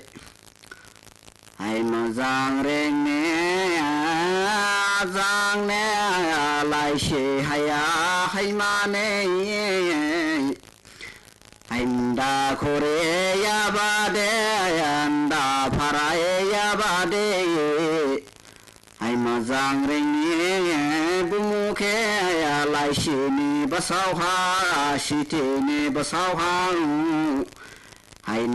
hay mà giang rèn nè giang nè lại xì hay mà nè anh đã khore ya ba de anh đã phara ya ba de hay mà giang rèn nè bu khe lại xì ni ba sao ha xì te ni ba sao ha